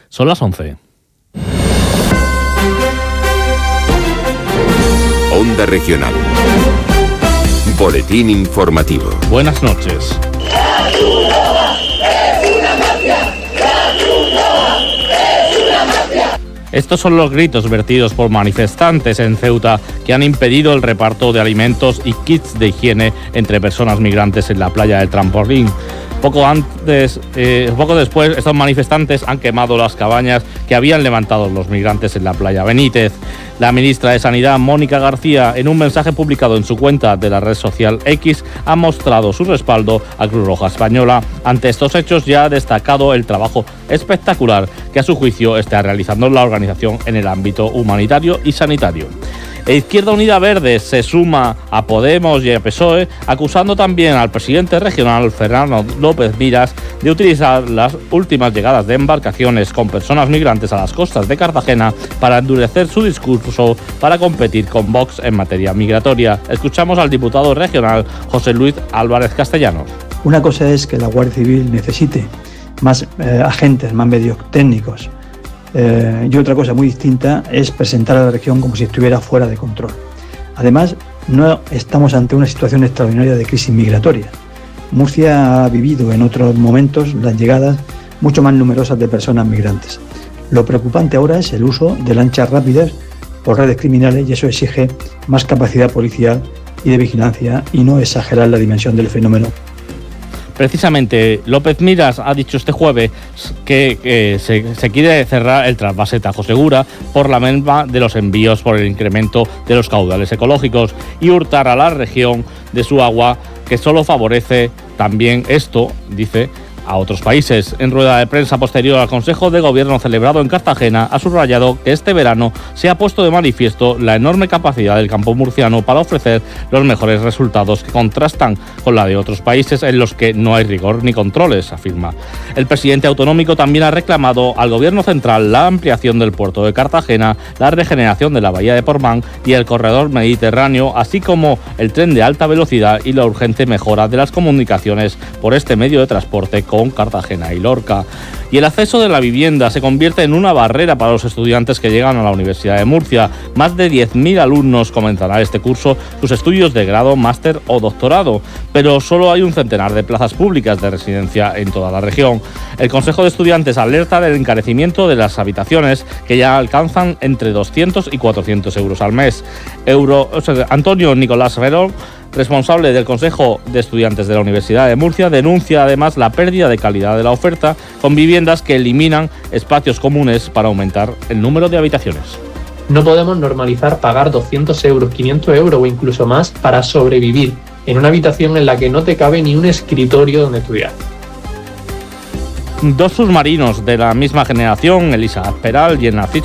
Son las 11. Onda Regional. Boletín informativo. Buenas noches. Estos son los gritos vertidos por manifestantes en Ceuta que han impedido el reparto de alimentos y kits de higiene entre personas migrantes en la playa del Trampolín. Poco después, estos manifestantes han quemado las cabañas que habían levantado los migrantes en la playa Benítez. La ministra de Sanidad, Mónica García, en un mensaje publicado en su cuenta de la red social X, ha mostrado su respaldo a Cruz Roja Española ante estos hechos y ha destacado el trabajo espectacular que a su juicio está realizando la organización en el ámbito humanitario y sanitario. Izquierda Unida Verde se suma a Podemos y a PSOE, acusando también al presidente regional, Fernando López Miras, de utilizar las últimas llegadas de embarcaciones con personas migrantes a las costas de Cartagena para endurecer su discurso para competir con Vox en materia migratoria. Escuchamos al diputado regional José Luis Álvarez Castellanos. Una cosa es que la Guardia Civil necesite más agentes, más medios técnicos. Y otra cosa muy distinta es presentar a la región como si estuviera fuera de control. Además, no estamos ante una situación extraordinaria de crisis migratoria. Murcia ha vivido en otros momentos las llegadas mucho más numerosas de personas migrantes. Lo preocupante ahora es el uso de lanchas rápidas por redes criminales y eso exige más capacidad policial y de vigilancia y no exagerar la dimensión del fenómeno. Precisamente, López Miras ha dicho este jueves que se quiere cerrar el trasvase Tajo Segura por la merma de los envíos por el incremento de los caudales ecológicos y hurtar a la región de su agua, que solo favorece también esto, dice, a otros países. En rueda de prensa posterior al Consejo de Gobierno celebrado en Cartagena, ha subrayado que este verano se ha puesto de manifiesto la enorme capacidad del campo murciano para ofrecer los mejores resultados que contrastan con la de otros países en los que no hay rigor ni controles, afirma. El presidente autonómico también ha reclamado al Gobierno central la ampliación del puerto de Cartagena, la regeneración de la bahía de Portmán y el corredor mediterráneo, así como el tren de alta velocidad y la urgente mejora de las comunicaciones por este medio de transporte con Cartagena y Lorca. Y el acceso de la vivienda se convierte en una barrera para los estudiantes que llegan a la Universidad de Murcia. Más de 10.000 alumnos comenzarán este curso sus estudios de grado, máster o doctorado, pero solo hay un centenar de plazas públicas de residencia en toda la región. El Consejo de Estudiantes alerta del encarecimiento de las habitaciones, que ya alcanzan entre 200 y 400 euros al mes. Antonio Nicolás Verón, responsable del Consejo de Estudiantes de la Universidad de Murcia, denuncia además la pérdida de calidad de la oferta, con viviendas que eliminan espacios comunes para aumentar el número de habitaciones. No podemos normalizar pagar 200 euros, 500 euros o incluso más para sobrevivir en una habitación en la que no te cabe ni un escritorio donde estudiar. Dos submarinos de la misma generación, el Isaac Peral y el Narciso